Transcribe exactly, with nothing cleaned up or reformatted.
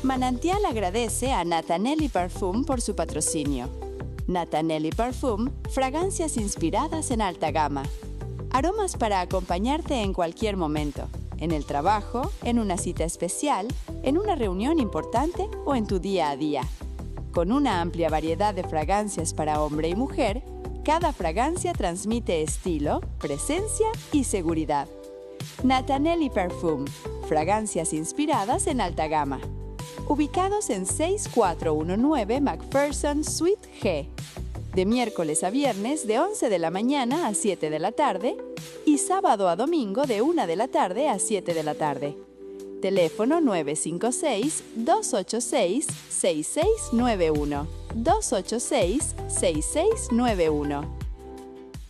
Manantial agradece a Natanelli Parfum por su patrocinio. Natanelli Parfum, fragancias inspiradas en alta gama. Aromas para acompañarte en cualquier momento. En el trabajo, en una cita especial, en una reunión importante o en tu día a día. Con una amplia variedad de fragancias para hombre y mujer, cada fragancia transmite estilo, presencia y seguridad. Natanelli Parfum, fragancias inspiradas en alta gama. Ubicados en seis cuatro uno nueve McPherson Suite G. De miércoles a viernes de once de la mañana a siete de la tarde y sábado a domingo de una de la tarde a siete de la tarde. Teléfono nueve cinco seis, dos ocho seis, seis seis nueve uno. dos ocho seis, seis seis nueve uno.